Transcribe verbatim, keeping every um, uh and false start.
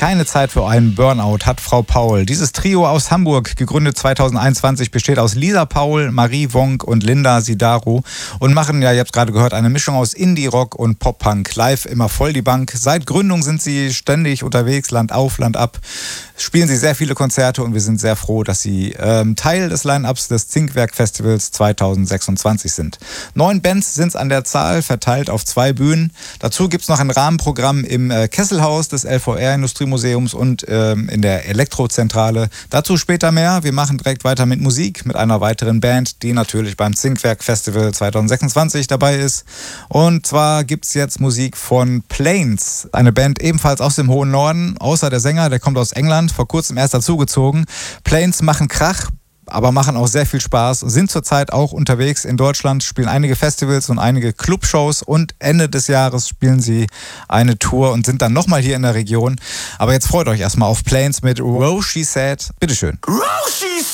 Keine Zeit für einen Burnout hat Frau Paul. Dieses Trio aus Hamburg, gegründet zweitausendeinundzwanzig, besteht aus Lisa Paul, Marie Wonk und Linda Sidaro und machen, ja, ihr habt gerade gehört, eine Mischung aus Indie-Rock und Pop-Punk. Live immer voll die Bank. Seit Gründung sind sie ständig unterwegs, Land auf, Land ab. Spielen sie sehr viele Konzerte und wir sind sehr froh, dass sie ähm, Teil des Line-Ups des Zinkwerk-Festivals zweitausendsechsundzwanzig sind. Neun Bands sind es an der Zahl, verteilt auf zwei Bühnen. Dazu gibt es noch ein Rahmenprogramm im äh, Kesselhaus des L V R-Industriemuseums und ähm, in der Elektrozentrale. Dazu später mehr. Wir machen direkt weiter mit Musik, mit einer weiteren Band, die natürlich beim Zinkwerk-Festival zweitausendsechsundzwanzig dabei ist. Und zwar gibt es jetzt Musik von Planes, eine Band ebenfalls aus dem hohen Norden, außer der Sänger, der kommt aus England, vor kurzem erst dazugezogen. Planes machen Krach, aber machen auch sehr viel Spaß, sind zurzeit auch unterwegs in Deutschland, spielen einige Festivals und einige Clubshows und Ende des Jahres spielen sie eine Tour und sind dann nochmal hier in der Region. Aber jetzt freut euch erstmal auf Planes mit Row She Said. Bitteschön. Row She